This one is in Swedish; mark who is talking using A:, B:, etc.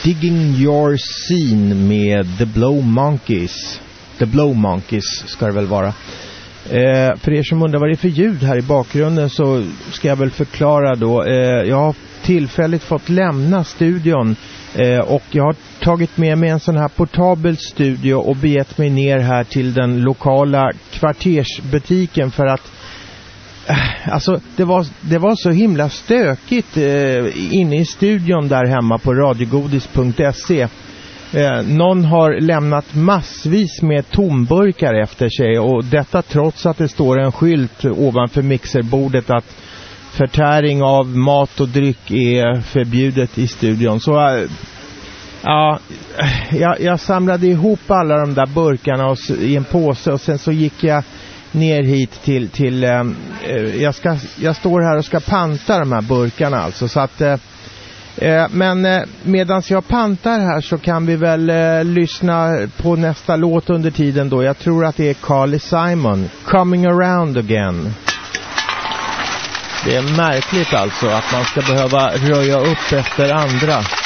A: Digging Your Scene med The Blow Monkeys. The Blow Monkeys ska det väl vara. För er som undrar vad det är för ljud här i bakgrunden så ska jag väl förklara då. Jag har tillfälligt fått lämna studion och jag har tagit med mig en sån här portabel studio och begett mig ner här till den lokala kvartersbutiken för att alltså det var så himla stökigt inne i studion där hemma på radiogodis.se. Någon har lämnat massvis med tomburkar efter sig och detta trots att det står en skylt ovanför mixerbordet att förtäring av mat och dryck är förbjudet i studion. Så ja, jag samlade ihop alla de där burkarna i en påse och sen så gick jag ner hit till jag står här och ska panta de här burkarna alltså så att men medan jag pantar här så kan vi väl lyssna på nästa låt under tiden då. Jag tror att det är Carly Simon, Coming Around Again. Det är märkligt alltså att man ska behöva röja upp efter andra.